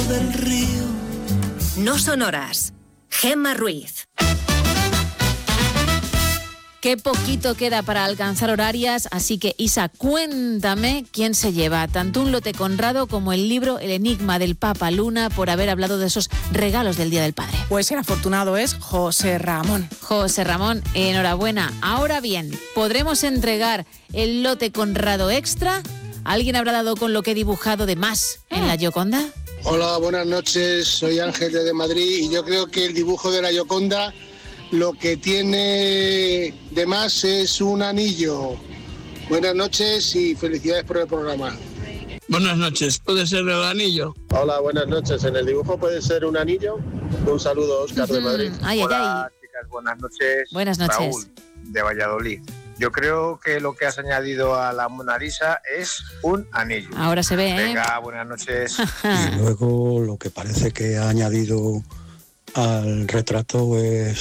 del río. No son horas. Gemma Ruiz. Qué poquito queda para alcanzar horarias, así que Isa, cuéntame quién se lleva tanto un lote Conrado como el libro El enigma del Papa Luna por haber hablado de esos regalos del Día del Padre. Pues el afortunado es José Ramón. José Ramón, enhorabuena. Ahora bien, ¿podremos entregar el lote Conrado extra? ¿Alguien habrá dado con lo que he dibujado de más en la Gioconda? Hola, buenas noches, soy Ángel de Madrid y yo creo que el dibujo de la Gioconda lo que tiene de más es un anillo. Buenas noches y felicidades por el programa. Buenas noches, ¿puede ser el anillo? Hola, buenas noches. ¿En el dibujo puede ser un anillo? Un saludo, Óscar de Madrid. Hola, chicas, buenas noches. Buenas noches. Raúl, de Valladolid. Yo creo que lo que has añadido a la Mona Lisa es un anillo. Ahora se ve, ¿eh? Venga, buenas noches. Y luego lo que parece que ha añadido al retrato es